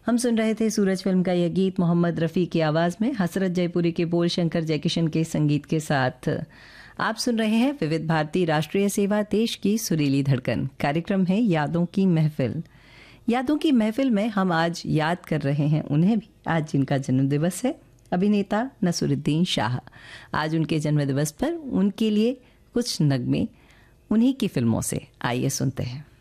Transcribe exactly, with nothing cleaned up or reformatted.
हम सुन रहे थे सूरज फिल्म का यह गीत मोहम्मद रफ़ी की आवाज़ में, हसरत जयपुरी के बोल, शंकर जयकिशन के संगीत के साथ। आप सुन रहे हैं विविध भारती राष्ट्रीय सेवा, देश की सुरीली धड़कन। कार्यक्रम है यादों की महफिल। यादों की महफिल में हम आज याद कर रहे हैं उन्हें भी, आज जिनका जन्मदिवस है, अभिनेता नसीरुद्दीन शाह। आज उनके जन्मदिवस पर उनके लिए कुछ नगमे उन्हीं की फिल्मों से, आइए सुनते हैं।